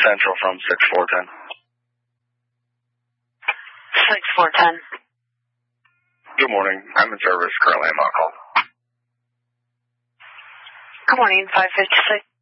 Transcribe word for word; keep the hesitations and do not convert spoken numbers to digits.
Central from six four ten. six four ten. Good morning. I'm in service. Currently I'm on call. Good morning, five fifty-six.